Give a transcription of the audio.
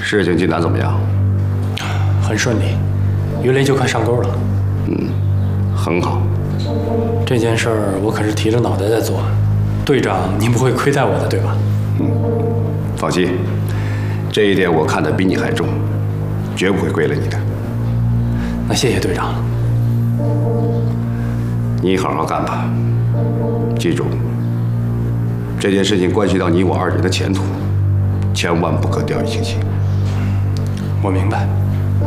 事情进展怎么样？ 很顺利，鱼雷就快上钩了。 很好。 这件事儿我可是提着脑袋在做，队长您不会亏待我的，对吧？ 放心，这一点我看得比你还重，绝不会亏了你的。 那谢谢队长。 你好好干吧，记住，这件事情关系到你我二人的前途，千万不可掉以轻心。 我明白。